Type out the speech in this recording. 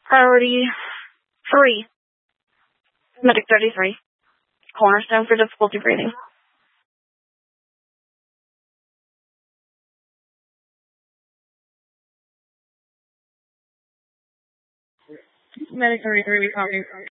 Priority 3. Medic 33. Cornerstone for difficulty breathing. Medic 33, we copy.